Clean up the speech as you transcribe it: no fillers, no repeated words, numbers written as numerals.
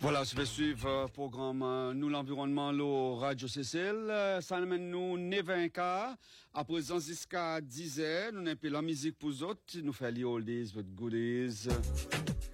Voilà, je vais suivre le programme Nous l'environnement, l'eau, Radio CCL. Ça amène nous 9h15. À présent, jusqu'à 10h, nous n'avons pas la musique pour autres. Nous faisons les oldies, but goodies.